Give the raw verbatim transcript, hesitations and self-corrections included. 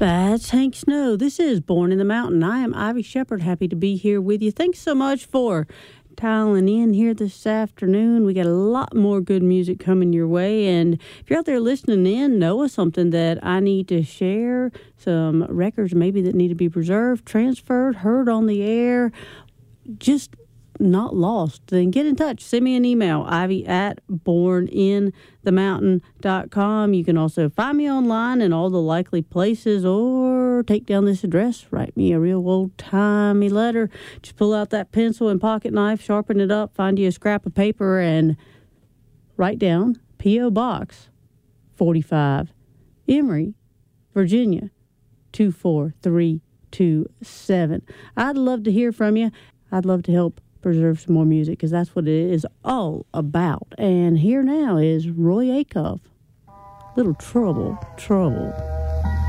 That's Hank Snow. This is Born in the Mountain. I am Ivy Shepherd. Happy to be here with you. Thanks so much for dialing in here this afternoon. We got a lot more good music coming your way. And if you're out there listening in, know of something that I need to share, some records maybe that need to be preserved, transferred, heard on the air, just not lost, then get in touch. Send me an email, ivy at born in the mountain dot com. You can also find me online in all the likely places, or take down this address, write me a real old-timey letter. Just pull out that pencil and pocket knife, sharpen it up, find you a scrap of paper, and write down P O. Box forty-five, Emory, Virginia, two four three two seven. I'd love to hear from you. I'd love to help preserve some more music, because that's what it is all about. And here now is Roy Acuff. Little Trouble, Trouble.